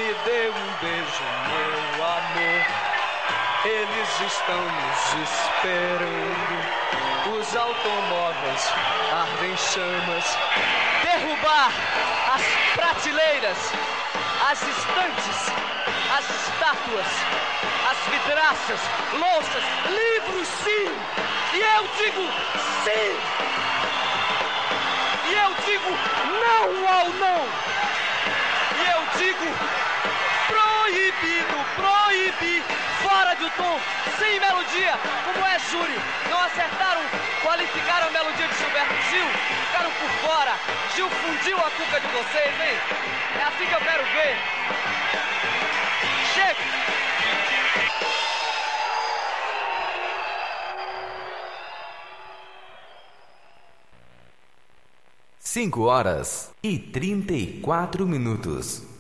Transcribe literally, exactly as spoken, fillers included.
Me dê um beijo, meu amor. Eles estão nos esperando. Os automóveis ardem chamas. Derrubar as prateleiras, as estantes, as estátuas, as vidraças, louças, livros, sim! E eu digo sim! E eu digo não ao não! E eu digo proibido, proibir, fora do tom, sem melodia, como é júri. Não acertaram, qualificaram a melodia de Gilberto Gil, ficaram por fora. Gil fundiu a cuca de vocês, hein? É assim que eu quero ver. Chega! Cinco horas e trinta e quatro minutos.